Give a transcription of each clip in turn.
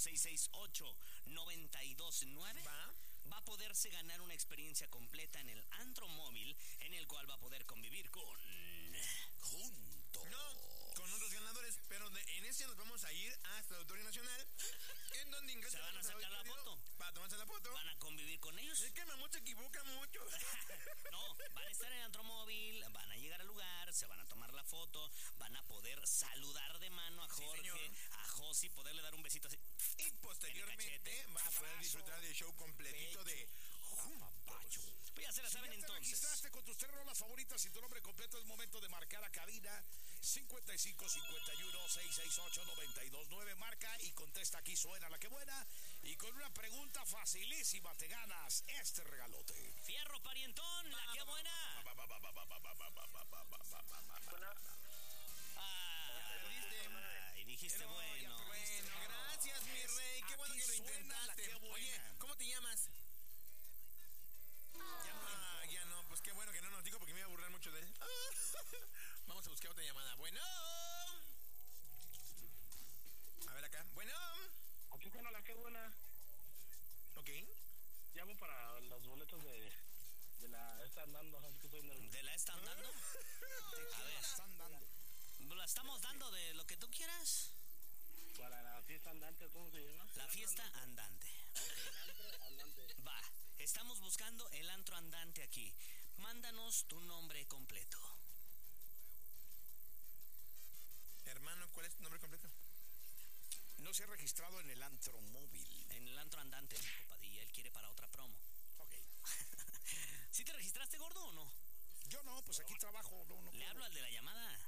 551-668-929 va a poderse ganar una experiencia completa en el antro móvil, en el cual va a poder convivir con... Juntos. No, con otros ganadores, pero en este nos vamos a ir hasta el Auditorio Nacional, en donde ingresan. Se van a sacar la foto. Para tomarse la foto. Van a convivir con ellos. Es que Mamut se equivoca mucho. No, van a estar en el antro móvil, van a llegar al lugar, se van a tomar la foto, van a poder saludar de mano a Jorge, señor. a Josi, poderle dar un besito así. Y posteriormente van a poder disfrutar del show completito de Juntos. Pues ya se la saben Si ya te entonces. registraste con tus 3 rolas favoritas y tu nombre completo, es momento de marcar a cabina 5551-668-929. Marca y contesta aquí, suena la que buena. Y con una pregunta facilísima te ganas este regalote. Fierro parientón, la que buena. Ay, dijiste No, bueno. Bueno, gracias, mi rey. Qué bueno que lo intentaste. Oye, ¿cómo te llamas? Ya no, pues qué bueno que no nos dijo porque me iba a burlar mucho de él. Vamos a buscar otra llamada. Bueno. A ver acá. Bueno. Aquí con la que buena. Ok. Llamo para los boletos de la está andando, así que estoy nervioso. ¿De la están dando? A ver, Están dando. ¿la estamos dando de lo que tú quieras? Para la fiesta andante, ¿cómo se llama? La fiesta andante. El antro andante. Va, estamos buscando el antro andante aquí. Mándanos tu nombre completo. Hermano, ¿cuál es tu nombre completo? No se ha registrado en el antro móvil. En el antro andante, dijo Padilla, él quiere para otra promo. Ok. ¿Sí te registraste, gordo, o no? Yo no, pues aquí trabajo. No Le puedo. hablo al de la llamada.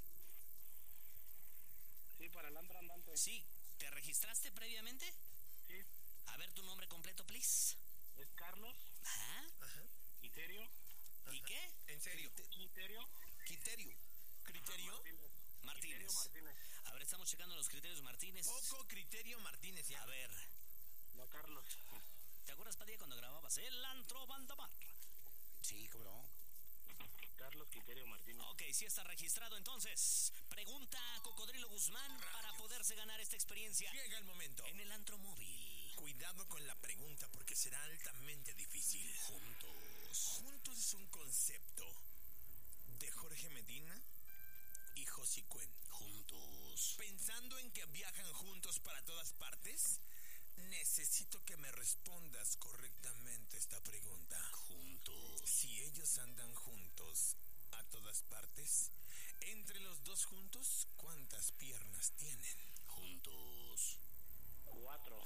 Sí, para el antro andante. Sí, ¿te registraste previamente? Sí. A ver tu nombre completo, please. Es Carlos Ajá. Quiterio. ¿Y qué? En serio. Quiterio Criterio. ¿Criterio? Martínez. Quiterio Martínez. A ver, estamos checando los criterios Martínez. Poco Criterio Martínez, ya. A ver, No, Carlos. ¿te acuerdas, Padilla, cuando grababas el antro Bandamar? Sí, cómo no. Carlos Quiterio Martínez. Ok, sí está registrado entonces. Pregunta a Cocodrilo Guzmán para poderse ganar esta experiencia Llega el momento. en el antro móvil. Cuidado con la pregunta porque será altamente difícil. Juntos. Juntos es un concepto de Jorge Medina y Josi Cuen. Juntos. Pensando en que viajan juntos para todas partes, necesito que me respondas correctamente esta pregunta. Juntos. Si ellos andan juntos a todas partes, entre los dos juntos, ¿cuántas piernas tienen? Juntos. 4.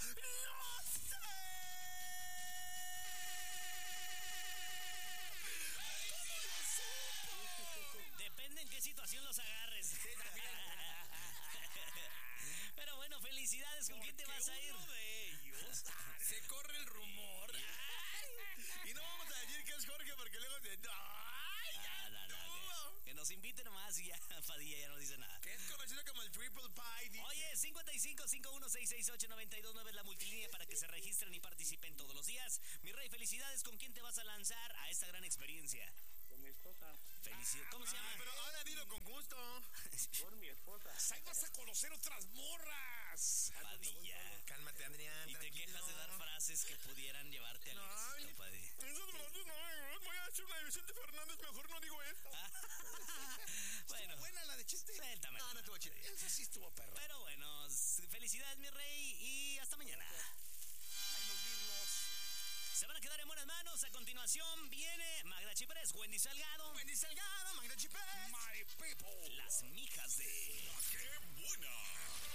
Depende en qué situación los agarres. Pero bueno, felicidades. ¿Con quién te vas a ir? Uno de ellos se corre el rumor. Y no vamos a decir que es Jorge porque luego de... No, que nos inviten nomás y ya Padilla ya no dice nada. Que es conocido como el Triple Pie. Dice. Oye, 5551-668-929 es la multilínea para que se registren y participen todos los días. Mi rey, felicidades. ¿Con quién te vas a lanzar a esta gran experiencia? Con mi esposa. Felicidades. ¿Cómo se llama? Pero ahora dilo con gusto. Por mi esposa. Ahí vas a conocer otras morras. Padilla. Cálmate, Adrián. Y te tranquilo. quejas de dar frases que pudieran llevarte al éxito, Padilla. Esos brazos no, voy a hacer una de Vicente Fernández, mejor no digo esto. Bueno, Buena la de chiste. suéltame. No estuvo chido. Esa sí estuvo perro. Pero bueno, felicidades, mi rey, y hasta mañana. Ahí nos vimos. Se van a quedar en buenas manos. A continuación viene Magda Chiprés, Wendy Salgado, Wendy Salgado, Magda Chipés. My people. las mijas de... ¡Qué buena!